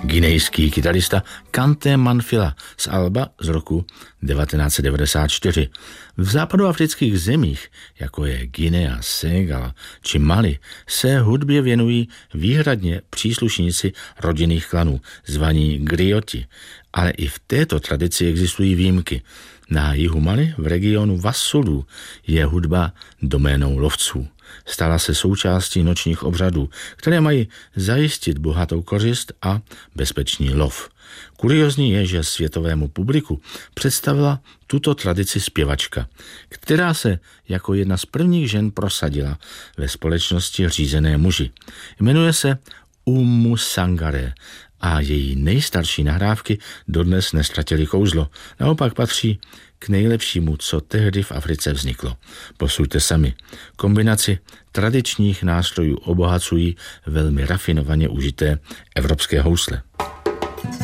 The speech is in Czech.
guinejský kytarista Kanté Manfila z alba z roku 1994. V západoafrických zemích, jako je Guinea, Senegal či Mali, se hudbě věnují výhradně příslušníci rodinných klanů, zvaní grioti, ale i v této tradici existují výjimky. Na jihu Mali, v regionu Wassoulou, je hudba doménou lovců. Stala se součástí nočních obřadů, které mají zajistit bohatou kořist a bezpečný lov. Kuriozní je, že světovému publiku představila tuto tradici zpěvačka, která se jako jedna z prvních žen prosadila ve společnosti řízené muži. Jmenuje se Oumou Sangaré a její nejstarší nahrávky dodnes neztratily kouzlo. Naopak patří k nejlepšímu, co tehdy v Africe vzniklo. Posuďte sami. Kombinaci tradičních nástrojů obohacují velmi rafinovaně užité evropské housle.